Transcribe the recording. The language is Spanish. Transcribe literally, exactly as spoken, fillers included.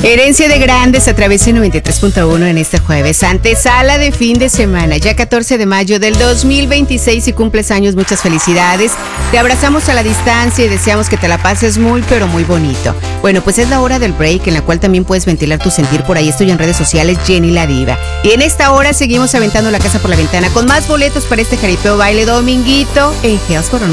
Herencia de Grandes a través de noventa y tres punto uno en este jueves, antesala de fin de semana, ya catorce de mayo del dos mil veintiséis y cumples años, muchas felicidades. Te abrazamos a la distancia y deseamos que te la pases muy pero muy bonito. Bueno, pues es la hora del break en la cual también puedes ventilar tu sentir. Por ahí estoy en redes sociales, Jenny la Diva. Y en esta hora seguimos aventando la casa por la ventana con más boletos para este jaripeo baile dominguito en Health Coronado.